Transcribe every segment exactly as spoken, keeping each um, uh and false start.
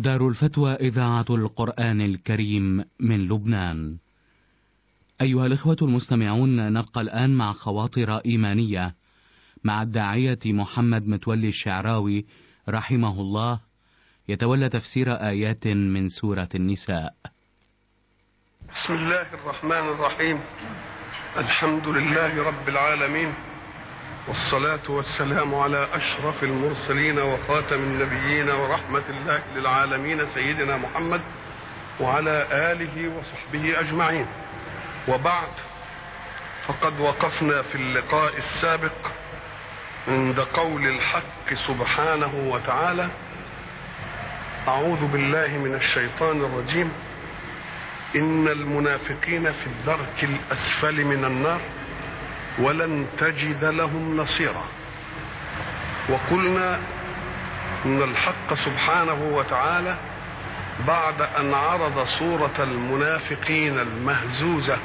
دار الفتوى إذاعة القرآن الكريم من لبنان. أيها الإخوة المستمعون، نبقى الآن مع خواطر إيمانية مع الداعية محمد متولي الشعراوي رحمه الله، يتولى تفسير آيات من سورة النساء. بسم الله الرحمن الرحيم. الحمد لله رب العالمين، والصلاة والسلام على أشرف المرسلين وخاتم النبيين ورحمة الله للعالمين سيدنا محمد وعلى آله وصحبه أجمعين. وبعد، فقد وقفنا في اللقاء السابق عند قول الحق سبحانه وتعالى: أعوذ بالله من الشيطان الرجيم، إن المنافقين في الدرك الأسفل من النار ولن تجد لهم نصيرا. وقلنا إن الحق سبحانه وتعالى بعد أن عرض صورة المنافقين المهزوزة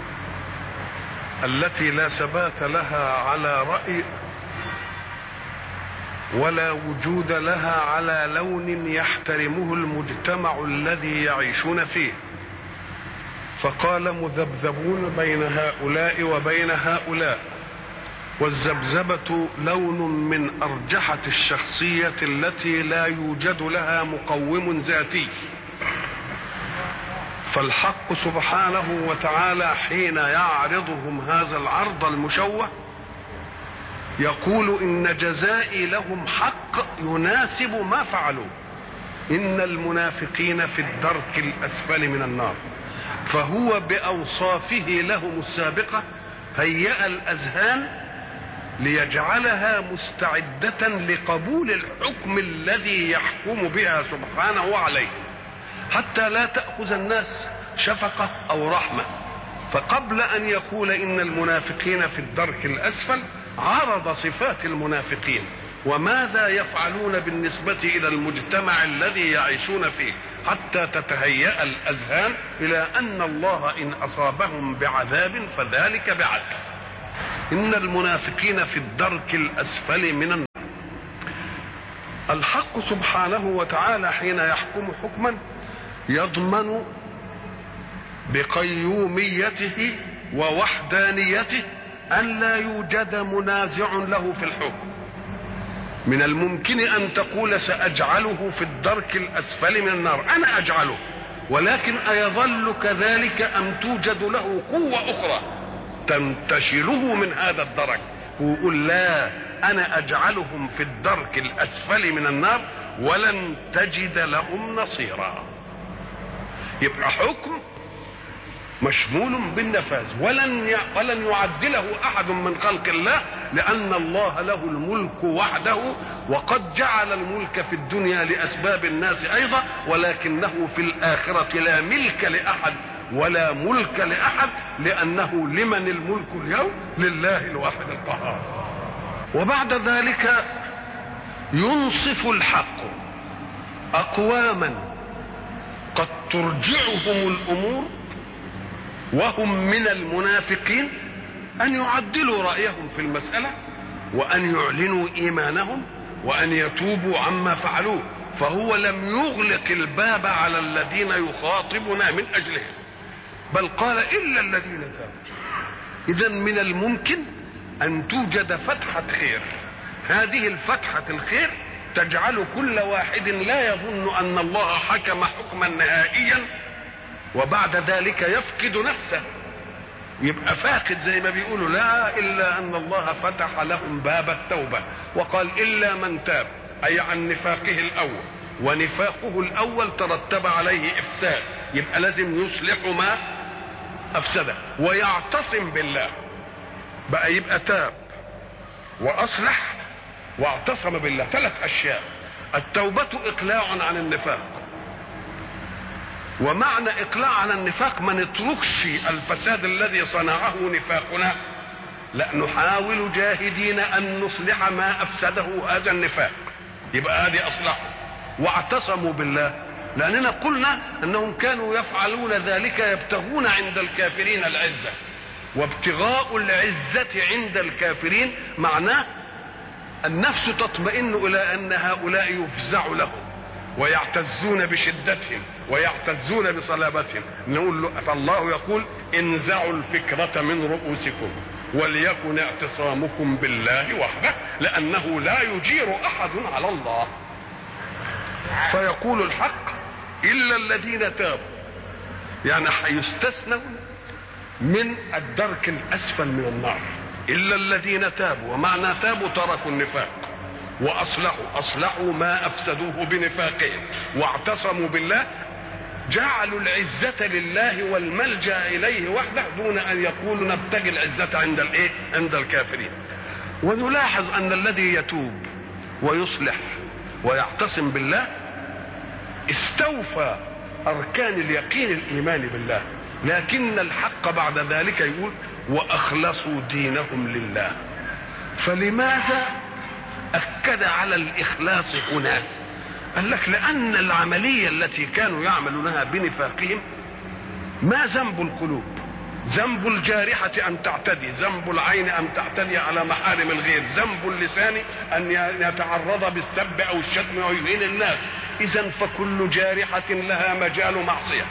التي لا ثبات لها على رأي ولا وجود لها على لون يحترمه المجتمع الذي يعيشون فيه، فقال: مذبذبون بين هؤلاء وبين هؤلاء، والذبذبة لون من أرجحة الشخصية التي لا يوجد لها مقوم ذاتي. فالحق سبحانه وتعالى حين يعرضهم هذا العرض المشوه يقول: إن جزائي لهم حق يناسب ما فعلوا، إن المنافقين في الدرك الأسفل من النار. فهو بأوصافه لهم السابقة هيأ الأذهان ليجعلها مستعدة لقبول الحكم الذي يحكم بها سبحانه عليه، حتى لا تأخذ الناس شفقة أو رحمة. فقبل أن يقول إن المنافقين في الدرك الأسفل عرض صفات المنافقين وماذا يفعلون بالنسبة إلى المجتمع الذي يعيشون فيه، حتى تتهيأ الأذهان إلى أن الله إن أصابهم بعذاب فذلك بعدل. إن المنافقين في الدرك الأسفل من النار. الحق سبحانه وتعالى حين يحكم حكما يضمن بقيوميته ووحدانيته أن لا يوجد منازع له في الحكم. من الممكن أن تقول: سأجعله في الدرك الأسفل من النار، أنا أجعله، ولكن أيظل كذلك أم توجد له قوة أخرى تنتشله من هذا الدرك؟ ويقول: لا، أنا أجعلهم في الدرك الأسفل من النار ولن تجد لهم نصيرا. يبقى حكم مشمول بالنفاذ، ولن ولن يعدله احد من خلق الله، لان الله له الملك وحده، وقد جعل الملك في الدنيا لاسباب الناس ايضا، ولكنه في الاخره لا ملك لاحد ولا ملك لاحد، لانه لمن الملك اليوم؟ لله الواحد القهار. وبعد ذلك ينصف الحق اقواما قد ترجعهم الامور وهم من المنافقين أن يعدلوا رأيهم في المسألة، وأن يعلنوا إيمانهم، وأن يتوبوا عما فعلوه. فهو لم يغلق الباب على الذين يخاطبنا من أجلهم، بل قال: إلا الذين تابوا. إذن من الممكن أن توجد فتحة خير، هذه الفتحة الخير تجعل كل واحد لا يظن أن الله حكم حكما نهائيا وبعد ذلك يفقد نفسه، يبقى فاقد زي ما بيقولوا. لا، إلا أن الله فتح لهم باب التوبة، وقال: إلا من تاب، أي عن نفاقه الأول، ونفاقه الأول ترتب عليه إفساد، يبقى لازم يصلح ما أفسده ويعتصم بالله. بقى يبقى تاب وأصلح واعتصم بالله، ثلاث أشياء. التوبة إقلاع عن النفاق، ومعنى إقلاع عن النفاق ما نتركش الفساد الذي صنعه نفاقنا، لا، نحاول جاهدين أن نصلح ما أفسده هذا النفاق، يبقى هذه أصلحه. واعتصموا بالله، لأننا قلنا أنهم كانوا يفعلون ذلك يبتغون عند الكافرين العزة، وابتغاء العزة عند الكافرين معناه النفس تطمئن إلى أن هؤلاء يفزع لهم، ويعتزون بشدتهم ويعتزون بصلابتهم، نقول له فالله يقول انزعوا الفكرة من رؤوسكم وليكن اعتصامكم بالله وحده لأنه لا يجير أحد على الله. فيقول الحق إلا الذين تابوا، يعني حيستثنوا من الدرك الأسفل من النار، إلا الذين تابوا. ومعنى تابوا تركوا النفاق وأصلحوا أصلحوا ما أفسدوه بنفاقهم واعتصموا بالله، جعلوا العزة لله والملجأ إليه وحده دون أن يقولوا نبتغي العزة عند الإيه؟ عند الكافرين. ونلاحظ أن الذي يتوب ويصلح ويعتصم بالله استوفى أركان اليقين الإيمان بالله، لكن الحق بعد ذلك يقول وأخلصوا دينهم لله. فلماذا أكد على الإخلاص هنا؟ قال لك لأن العملية التي كانوا يعملونها بنفاقهم ما ذنب القلوب؟ ذنب الجارحة أن تعتدي، ذنب العين أن تعتدي على محارم الغير، ذنب اللسان أن يتعرض بالسب أو الشتم ويهين الناس. إذن فكل جارحة لها مجال معصية.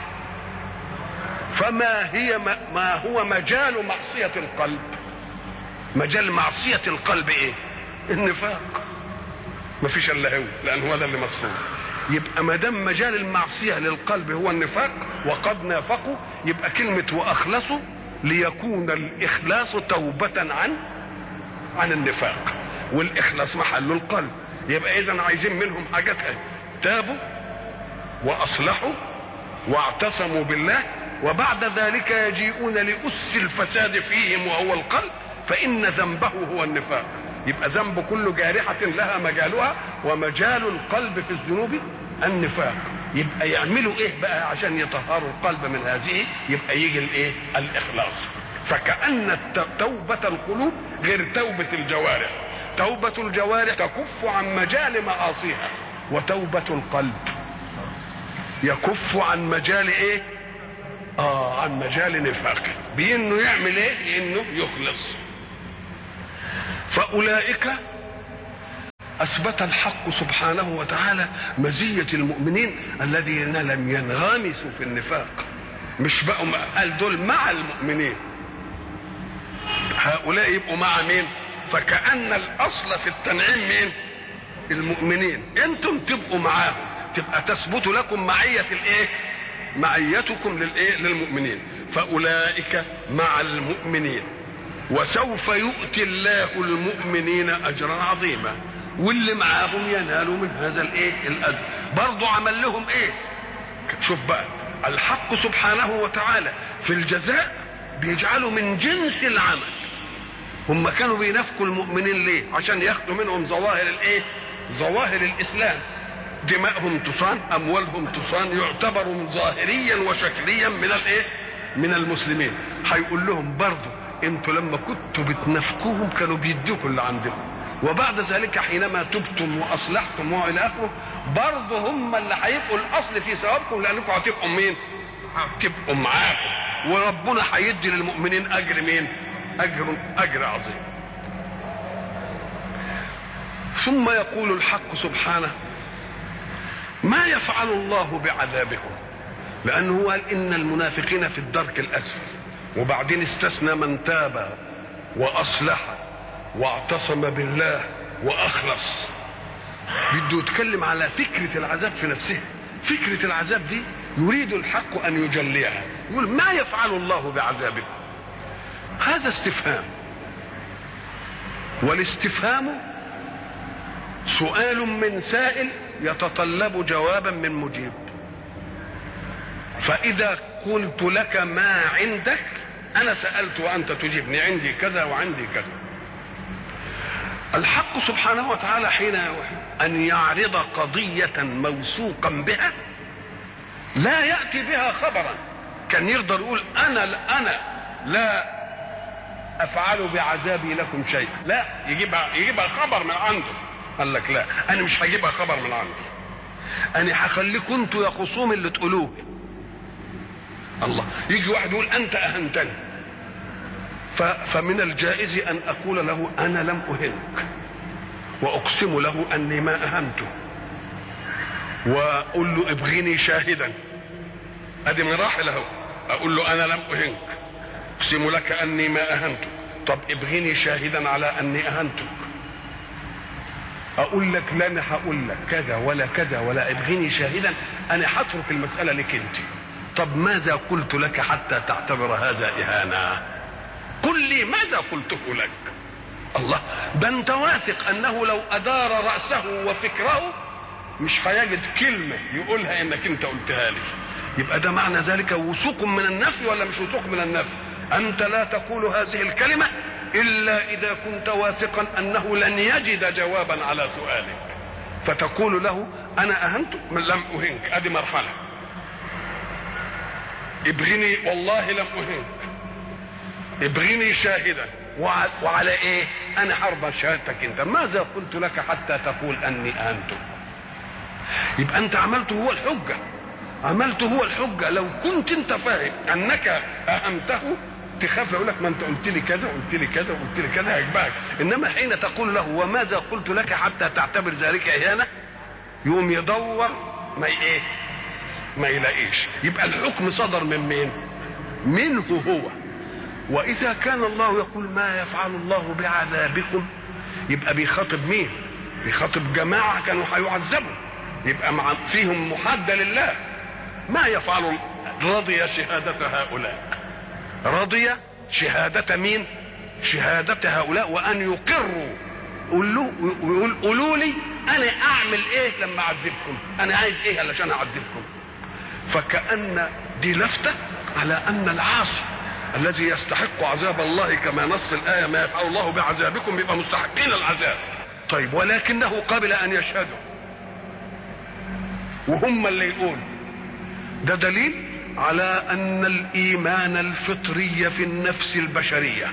فما هي ما هو مجال معصية القلب؟ مجال معصية القلب إيه؟ النفاق. ما فيش الا هو، لان هو ده اللي مصروف. يبقى ما دام مجال المعصيه للقلب هو النفاق وقد نافقوا، يبقى كلمه واخلصوا ليكون الاخلاص توبه عن عن النفاق، والاخلاص محله القلب. يبقى اذا عايزين منهم حاجات هاي: تابوا واصلحوا واعتصموا بالله، وبعد ذلك يجيئون لأس الفساد فيهم وهو القلب، فإن ذنبه هو النفاق. يبقى ذنب كل جارحة لها مجالها، ومجال القلب في الذنوب النفاق. يبقى يعملوا ايه بقى عشان يطهروا القلب من هذه؟ يبقى يجي الايه؟ الاخلاص. فكأن توبة القلوب غير توبة الجوارح. توبة الجوارح تكف عن مجال معاصيها، وتوبة القلب يكف عن مجال ايه؟ اه عن مجال نفاقه، بانه يعمل ايه؟ انه يخلص. فأولئك أثبت الحق سبحانه وتعالى مزية المؤمنين الذين لم ينغمسوا في النفاق. مش بقوا قال دول مع المؤمنين، هؤلاء يبقوا مع مين؟ فكأن الأصل في التنعيم مين؟ المؤمنين. انتم تبقوا معاهم، تبقى تثبت لكم معية الايه؟ معيتكم للايه؟ للمؤمنين. فأولئك مع المؤمنين وسوف يؤتي الله المؤمنين اجرا عظيما. واللي معاهم ينالوا من هذا الايه؟ الاجر. برضو عمل لهم ايه؟ شوف بقى الحق سبحانه وتعالى في الجزاء بيجعله من جنس العمل. هم كانوا بينافقوا المؤمنين ليه؟ عشان ياخدوا منهم ظواهر الايه؟ ظواهر الاسلام. دماءهم تصان، اموالهم تصان، يعتبروا ظاهريا وشكليا من الايه؟ من المسلمين. هيقول لهم برضو انتوا لما كنتوا بتنافقوهم كانوا بيدوكوا اللي عندكم، وبعد ذلك حينما تبتم واصلحتم والى اخره برضه هم اللي هيبقوا الاصل في ثوابكم، لانكم هتبقوا مين؟ هتبقوا معاكم، وربنا هيدي للمؤمنين اجر مين؟ اجر اجر عظيم. ثم يقول الحق سبحانه: ما يفعل الله بعذابكم؟ لانه قال ان المنافقين في الدرك الاسفل، وبعدين استثنى من تاب واصلح واعتصم بالله واخلص. بده يتكلم على فكرة العذاب في نفسها. فكرة العذاب دي يريد الحق ان يجليها، يقول ما يفعل الله بعذابكم. هذا استفهام، والاستفهام سؤال من سائل يتطلب جوابا من مجيب. فاذا قلت لك ما عندك، انا سألت وانت تجيبني، عندي كذا وعندي كذا. الحق سبحانه وتعالى حين ان يعرض قضية موثوقا بها لا يأتي بها خبرا. كان يقدر يقول انا انا لا افعل بعذابي لكم شيئا، لا، يجيبها يجيبها خبر من عنده. قال لك لا، انا مش هجيبها خبر من عندي، انا هخليكم انتوا يا خصوم اللي تقولوه. الله، يجي واحد يقول انت اهنتني، فمن الجائز ان اقول له انا لم اهنك، واقسم له اني ما اهنته. واقول له ابغني شاهدا، ادي مراحل اهو. اقول له انا لم اهنك، اقسم لك اني ما اهنتك، طب ابغني شاهدا على اني اهنتك. اقول لك لا انا هقول لك كذا ولا كذا ولا ابغني شاهدا، انا هترك المساله لك انت. طب ماذا قلت لك حتى تعتبر هذا اهانه؟ قل لي ماذا قلته لك. الله، ده انت واثق انه لو ادار راسه وفكره مش هيجد كلمه يقولها انك انت قلتها لي. يبقى ده معنى ذلك وثوق من النفي ولا مش وثوق من النفي؟ انت لا تقول هذه الكلمه الا اذا كنت واثقا انه لن يجد جوابا على سؤالك، فتقول له انا اهنتك من لم اهنك، ادي مرحله. ابغني والله لم اهنك، ابغني شاهدا، وعلى ايه؟ انا حرب شهادتك انت، ماذا قلت لك حتى تقول اني اهنتك؟ يبقى انت عملته هو الحجه، عملته هو الحجه. لو كنت انت فاهم انك اهمته تخاف، يقول لك ما انت قلت لي كذا قلت لي كذا قلت لي كذا هيجبعك. انما حين تقول له وماذا قلت لك حتى تعتبر ذلك اهانه، يقوم يدور ما ايه؟ ما يلاقيش. يبقى الحكم صدر من مين؟ منه هو. واذا كان الله يقول ما يفعل الله بعذابكم، يبقى بيخاطب مين؟ بيخاطب جماعه كانوا هيعذبوا، يبقى مع فيهم محاده لله. ما يفعل رضي شهاده هؤلاء، رضي شهاده مين؟ شهاده هؤلاء، وان يقروا. قول له ويقول قولوا لي انا اعمل ايه لما اعذبكم، انا عايز ايه علشان اعذبكم. فكأن دي لفتة على ان العاصي الذي يستحق عذاب الله كما نص الآية ما يفعل الله بعذابكم يبقى مستحقين العذاب. طيب ولكنه قبل ان يشهدوا وهم اللي يقول، ده دليل على ان الايمان الفطري في النفس البشرية،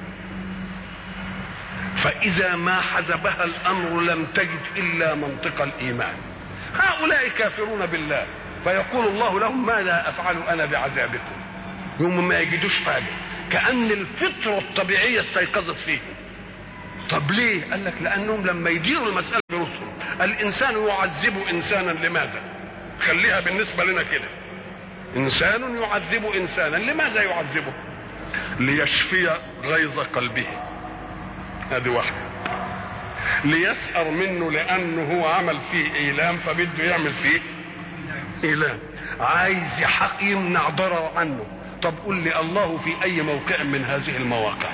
فاذا ما حزبها الامر لم تجد الا منطق الايمان. هؤلاء كافرون بالله، فيقول الله لهم ماذا افعل انا بعذابكم؟ يوم ما يجدوش حاجه، كأن الفطرة الطبيعية استيقظت فيهم. طب ليه؟ قال لك لانهم لما يديروا المسألة برسل، الانسان يعذب انسانا لماذا؟ خليها بالنسبة لنا كده، انسان يعذب انسانا لماذا يعذبه؟ ليشفي غيظ قلبه، هذه واحدة. ليسأر منه لانه هو عمل فيه ايلام فبده يعمل فيه ايلام، عايز يحق يمنع ضرر عنه. طب قل لي الله في اي موقع من هذه المواقع؟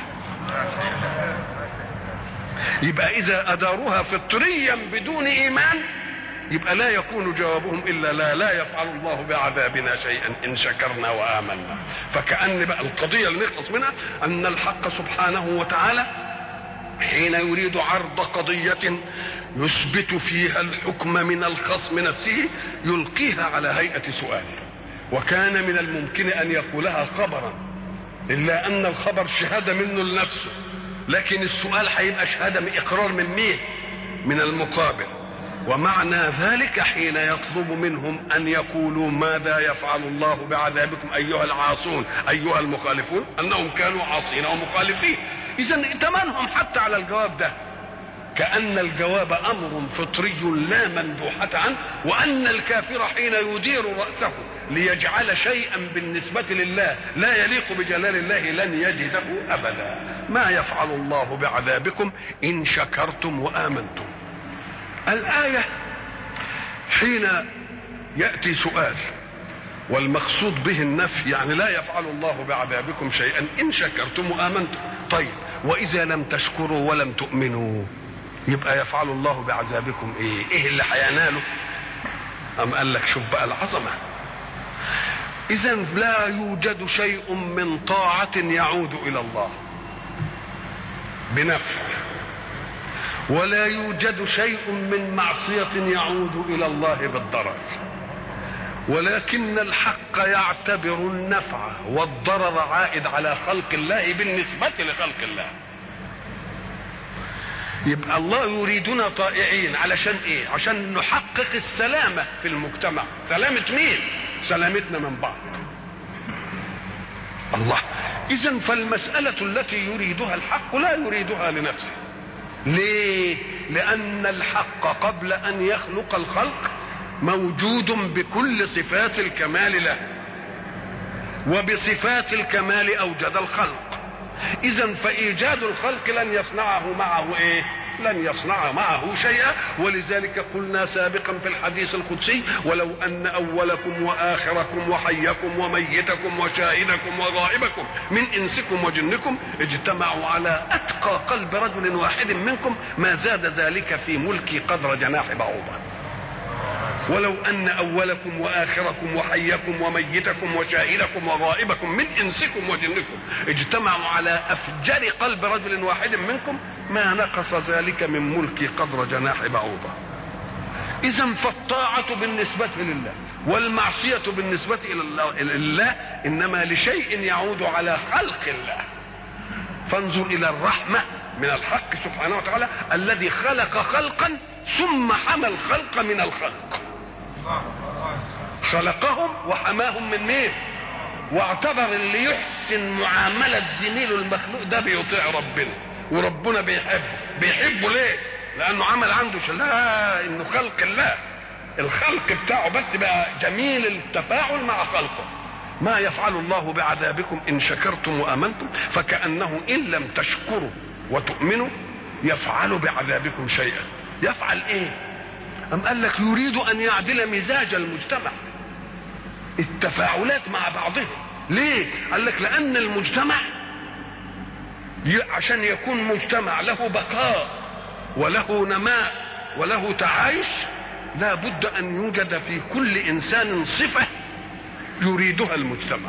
يبقى اذا اداروها فطريا بدون ايمان يبقى لا يكون جوابهم الا لا لا يفعل الله بعذابنا شيئا ان شكرنا وامنا. فكأن بقى القضية اللي نخلص منها ان الحق سبحانه وتعالى حين يريد عرض قضية يثبت فيها الحكم من الخصم نفسه يلقيها على هيئة سؤال، وكان من الممكن ان يقولها خبرا، الا ان الخبر شهادة منه لنفسه، لكن السؤال هيبقى شهادة من اقرار من مين؟ من المقابل. ومعنى ذلك حين يطلب منهم ان يقولوا ماذا يفعل الله بعذابكم ايها العاصون ايها المخالفون، انهم كانوا عاصين ومخالفين. اذا ائتمنهم حتى على الجواب ده، كأن الجواب امر فطري لا مندوحة عنه، وان الكافر حين يدير رأسه ليجعل شيئا بالنسبة لله لا يليق بجلال الله لن يجده ابدا. ما يفعل الله بعذابكم ان شكرتم وامنتم. الآية حين يأتي سؤال والمقصود به النفي، يعني لا يفعل الله بعذابكم شيئا ان شكرتم وامنتم. طيب واذا لم تشكروا ولم تؤمنوا يبقى يفعل الله بعذابكم ايه؟ ايه اللي هيناله؟ ام قال لك شوف بقى العظمه. اذا لا يوجد شيء من طاعه يعود الى الله بنفع، ولا يوجد شيء من معصيه يعود الى الله بالضرر، ولكن الحق يعتبر النفع والضرر عائد على خلق الله بالنسبة لخلق الله. يبقى الله يريدنا طائعين علشان ايه؟ عشان نحقق السلامة في المجتمع. سلامة مين؟ سلامتنا من بعض. الله. اذا فالمسألة التي يريدها الحق لا يريدها لنفسه. ليه؟ لأن الحق قبل أن يخلق الخلق موجود بكل صفات الكمال له، وبصفات الكمال أوجد الخلق. إذن فإيجاد الخلق لن يصنعه معه إيه؟ لن يصنع معه شيئا. ولذلك قلنا سابقا في الحديث القدسي: ولو أن أولكم وآخركم وحيكم وميتكم وشاهدكم وغائبكم من إنسكم وجنكم اجتمعوا على أتقى قلب رجل واحد منكم ما زاد ذلك في ملكي قدر جناح بعوضة. ولو أن أولكم وآخركم وحيكم وميتكم وشاهدكم وغائبكم من إنسكم وجنكم اجتمعوا على أفجر قلب رجل واحد منكم ما نقص ذلك من ملكي قدر جناح بعوضة. إذن فالطاعة بالنسبة لله والمعصية بالنسبة إلى الله إنما لشيء يعود على خلق الله. فانظر إلى الرحمة من الحق سبحانه وتعالى الذي خلق خلقا ثم حمى الخلق من الخلق. خلقهم وحماهم من مين؟ واعتبر اللي يحسن معاملة زميله المخلوق ده بيطيع ربنا، وربنا بيحبه. بيحبه ليه؟ لأنه عمل عنده شيء. لا، إنه خلق الله، الخلق بتاعه بس بقى جميل التفاعل مع خلقه. ما يفعل الله بعذابكم إن شكرتم وآمنتم، فكأنه إن لم تشكروا وتؤمنوا يفعل بعذابكم شيئا. يفعل ايه؟ أم قال لك يريد أن يعدل مزاج المجتمع، التفاعلات مع بعضهم. ليه؟ قال لك لأن المجتمع عشان يكون مجتمع له بقاء وله نماء وله تعايش لا بد أن يوجد في كل إنسان صفة يريدها المجتمع.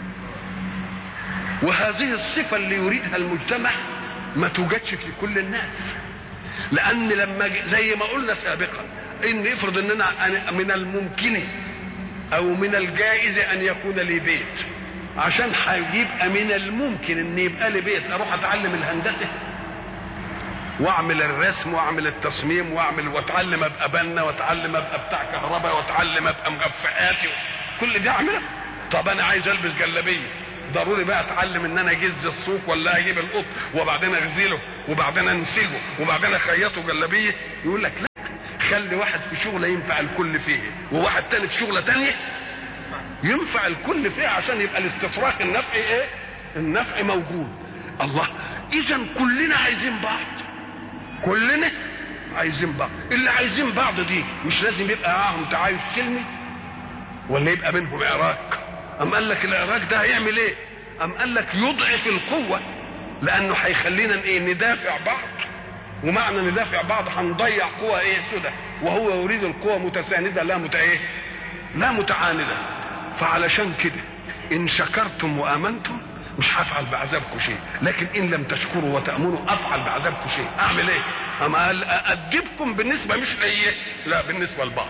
وهذه الصفة اللي يريدها المجتمع ما توجدش في كل الناس، لأن لما زي ما قلنا سابقا إن افرض أننا من الممكن أو من الجائز أن يكون لي بيت، عشان هيبقى من الممكن ان يبقى لي بيت اروح اتعلم الهندسه واعمل الرسم واعمل التصميم واعمل واتعلم ابقى بنا واتعلم ابقى بتاع كهرباء واتعلم ابقى مغفئاتي كل دي اعملها. طب انا عايز البس جلابيه، ضروري بقى اتعلم ان انا اجز الصوف ولا اجيب القط وبعدين اغزله وبعدين انسجه وبعدين اخيطه جلابيه؟ يقول لك لا، خلي واحد في شغله ينفع الكل فيه وواحد تاني في شغله تانيه ينفع الكل فيه عشان يبقى الاستفراغ النفعي ايه؟ النفع موجود. الله، اذا كلنا عايزين بعض، كلنا عايزين بعض. اللي عايزين بعض دي مش لازم يبقى معاهم تعايش سلمي ولا يبقى بينهم عراك. ام قال لك العراك ده هيعمل ايه؟ ام قال لك يضعف القوه، لانه هيخلينا ايه؟ ندافع بعض، ومعنى ندافع بعض هنضيع قوه ايه سده، وهو يريد القوه متسانده لا مت ايه؟ لا متعانده. فعلشان كده ان شكرتم وامنتم مش هفعل بعذابكم شيء، لكن ان لم تشكروا وتامنوا افعل بعذابكم شيء. اعمل ايه؟ اما قال اادبكم بالنسبه مش ليا، لا بالنسبه لبعض.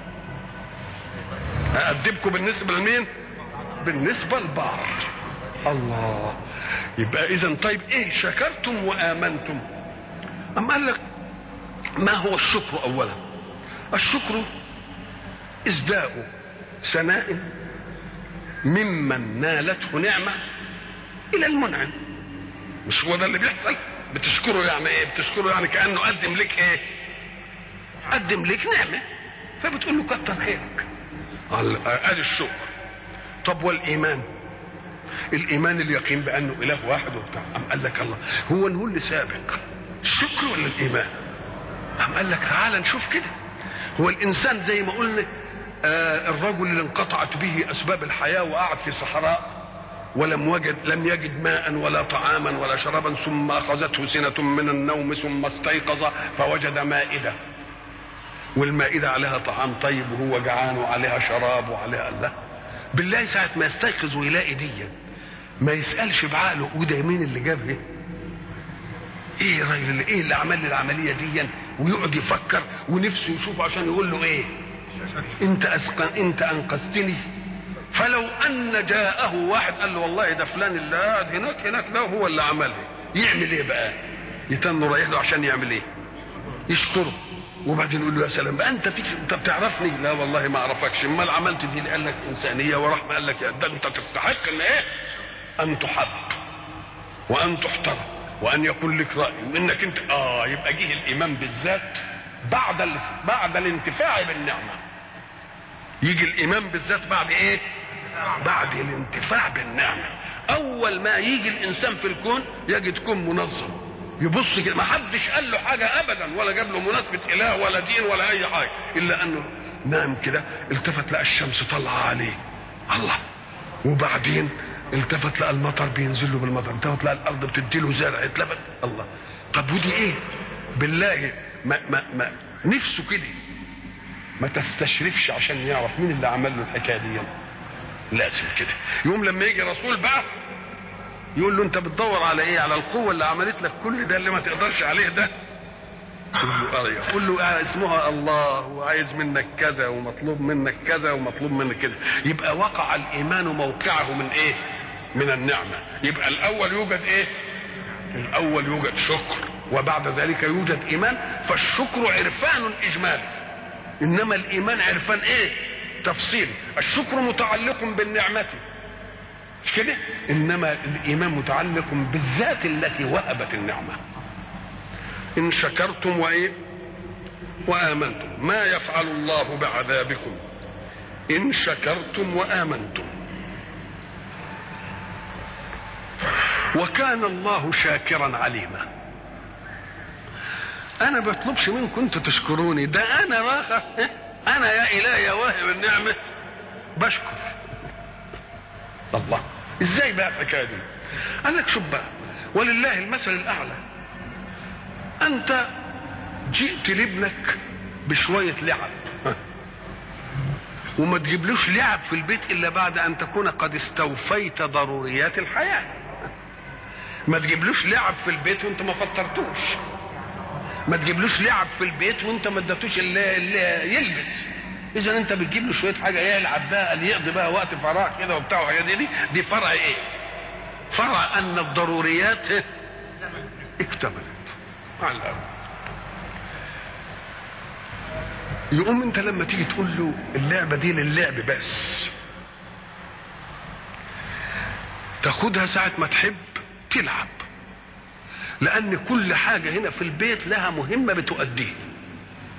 اادبكم بالنسبه لمين؟ بالنسبه لبعض. الله، يبقى اذا طيب ايه شكرتم وامنتم؟ اما قال لك ما هو الشكر؟ اولا الشكر ازداء ثناء ممن نالته نعمه الى المنعم. مش هو ده اللي بيحصل؟ بتشكره يعني ايه؟ بتشكره يعني كانه قدم لك ايه؟ قدم لك نعمه، فبتقول له كتر خيرك. ادي الشكر. طب والايمان؟ الايمان اليقين بانه اله واحد وبتاع. ام قال لك الله، هو نقول اللي سابق الشكر ولا الايمان؟ ام قال لك تعالى نشوف كده. هو الانسان زي ما قلنا آه الرجل اللي انقطعت به اسباب الحياه وقعد في صحراء ولم وجد لم يجد ماء ولا طعاما ولا شرابا، ثم اخذته سنه من النوم ثم استيقظ فوجد مائده، والمائده عليها طعام طيب وهو جعان وعليها شراب وعليها الله. بالله ساعه ما يستيقظ ويلاقي دي ما يسالش بعقله وده مين اللي جاب ايه؟ ايه الراجل اللي ايه اللي عمل لي العمليه دي؟ ويقعد يفكر ونفسه يشوفه عشان يقول له ايه؟ انت أسقن انت انقذتني. فلو ان جاءه واحد قال له والله ده فلان اللي قاعد هناك هناك ده هو اللي عمله، يعمل ايه بقى؟ يتنوا رايح له عشان يعمل ايه؟ يشكره. وبعدين يقول له يا سلام بقى انت فيك انت بتعرفني؟ لا والله ما اعرفكش. امال عملت دي اللي قال لك انسانيه ورحمه، قال لك ده انت تستحق ان ايه؟ ان تحب وان تحترم وان يكون لك راي وانك انت اه يبقى جه الايمان بالذات بعد ال... بعد الانتفاع بالنعمه. يجي الايمان بالذات بعد ايه؟ بعد الانتفاع بالنعمه. اول ما يجي الانسان في الكون يجد كون منظم، يبص كده ما حدش قال له حاجه ابدا ولا جاب له مناسبه اله ولا دين ولا اي حاجه، الا انه نعم كده التفت لقى الشمس طالعه عليه، الله، وبعدين التفت لقى المطر بينزل له بالمطر، التفت لقى الارض بتدي له زرع، اتلفت، الله، طب ودي ايه؟ بالله ما ما ما نفسه كده ما تستشرفش عشان يعرف مين اللي عمل له الحكايه دي. لازم كده يوم لما يجي رسول بقى يقول له انت بتدور على ايه؟ على القوه اللي عملت لك كل ده اللي ما تقدرش عليه ده؟ يقول له آه اسمها الله وعايز منك كذا ومطلوب منك كذا ومطلوب منك كذا. يبقى وقع الايمان موقعه من ايه؟ من النعمه. يبقى الاول يوجد ايه؟ الاول يوجد شكر، وبعد ذلك يوجد ايمان. فالشكر عرفان اجمالي، انما الايمان عرفان ايه؟ تفصيل. الشكر متعلق بالنعمه مش كده، انما الايمان متعلق بالذات التي وهبت النعمه. ان شكرتم وايه وامنتم ما يفعل الله بعذابكم ان شكرتم وامنتم وكان الله شاكرا عليما. انا بطلبش منكم انتوا تشكروني، ده انا راخ انا يا الهي يا واهب النعمه بشكر الله. ازاي بقى الحكايه دي؟ قال لك شوف بقى، ولله المثل الاعلى. انت جئت لابنك بشويه لعب وما تجيبلوش لعب في البيت الا بعد ان تكون قد استوفيت ضروريات الحياه. ما تجيبلوش لعب في البيت وانت ما فطرتوش، ما تجيبلوش لعب في البيت وانت ما اديتوش اللي, اللي يلبس. اذا انت بتجيب له شويه حاجه يلعب بقى اللي يقضي بقى وقت فراغ كده وبتاع الحاجات دي, دي دي فرع ايه؟ فرع ان الضروريات اكتملت على الأرض. يقوم انت لما تيجي تقول له اللعبه دي للعب بس، تاخدها ساعه ما تحب تلعب، لان كل حاجه هنا في البيت لها مهمه بتؤديه.